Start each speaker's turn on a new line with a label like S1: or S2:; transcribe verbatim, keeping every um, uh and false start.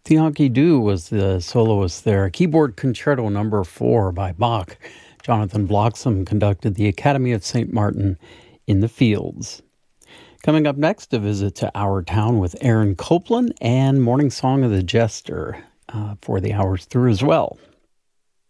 S1: Tianki Du was the soloist there. Keyboard Concerto Number Four by Bach. Jonathan Bloxham conducted the Academy of Saint Martin in the Fields. Coming up next, a visit to Our Town with Aaron Copland and Morning Song of the Jester uh, for the hours through as well.